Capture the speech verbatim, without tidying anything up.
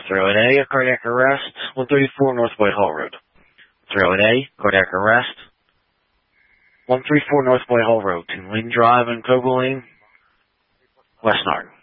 three oh eight A, cardiac arrest, one thirty-four North Whitehall Road. three oh eight A, cardiac arrest, one thirty-four North Whitehall Road, Toon Lane Drive and Cobo Lane, West Narden.